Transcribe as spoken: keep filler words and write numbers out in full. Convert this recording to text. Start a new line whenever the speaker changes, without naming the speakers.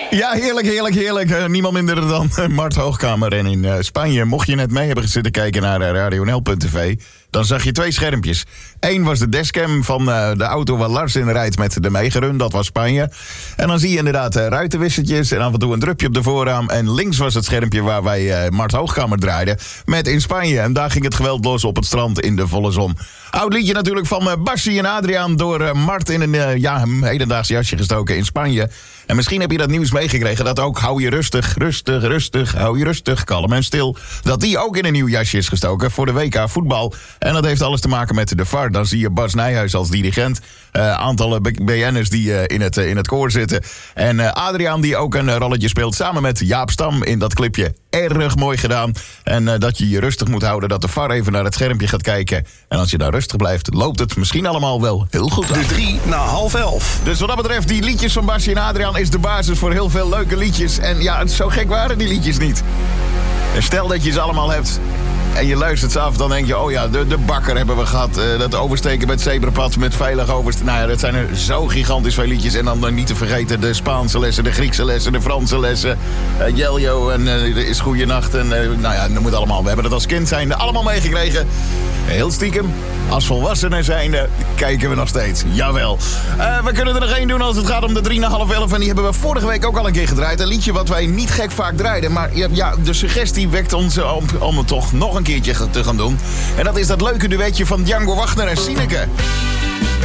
Ja, heerlijk, heerlijk, heerlijk. Uh, niemand minder dan uh, Mart Hoogkamer. En in uh, Spanje, mocht je net mee hebben zitten kijken naar uh, radio n l punt t v... dan zag je twee schermpjes. Eén was de dashcam van uh, de auto waar Lars in rijdt met de meegerun. Dat was Spanje. En dan zie je inderdaad uh, ruitenwisseltjes en af en toe een drupje op de voorraam. En links was het schermpje waar wij uh, Mart Hoogkamer draaiden met in Spanje. En daar ging het geweld los op het strand in de volle zon. Oud liedje natuurlijk van uh, Bassie en Adriaan door uh, Mart in een uh, ja, hedendaags jasje gestoken in Spanje. En misschien heb je dat nieuws meegekregen dat ook hou je rustig, rustig, rustig, hou je rustig, kalm en stil. Dat die ook in een nieuw jasje is gestoken voor de W K voetbal. En dat heeft alles te maken met de V A R. Dan zie je Bas Nijhuis als dirigent. Uh, aantallen B N'ers die uh, in, het, uh, in het koor zitten. En uh, Adriaan die ook een uh, rolletje speelt samen met Jaap Stam in dat clipje. Erg mooi gedaan. En uh, dat je je rustig moet houden, dat de V A R even naar het schermpje gaat kijken. En als je daar rustig blijft, loopt het misschien allemaal wel heel goed af.
De drie na half elf.
Dus wat dat betreft, die liedjes van Bassie en Adriaan is de basis voor heel veel leuke liedjes. En ja, zo gek waren die liedjes niet. En stel dat je ze allemaal hebt en je luistert ze af, dan denk je, oh ja, de, de bakker hebben we gehad. Uh, dat oversteken met zebrapad, met veilig oversteken. Nou ja, dat zijn er zo gigantisch veel liedjes. En dan niet te vergeten de Spaanse lessen, de Griekse lessen, de Franse lessen. Uh, Jeljo en uh, is Goeienacht. En uh, nou ja, dat moet allemaal. We hebben het als kind zijnde allemaal meegekregen. Heel stiekem, als volwassenen zijnde, kijken we nog steeds. Jawel. Uh, we kunnen er nog één doen als het gaat om de drie na half elf. En die hebben we vorige week ook al een keer gedraaid. Een liedje wat wij niet gek vaak draaiden. Maar ja, de suggestie wekt ons om, om het toch nog een keertje te gaan doen. En dat is dat leuke duetje van Django Wagner en Sineke.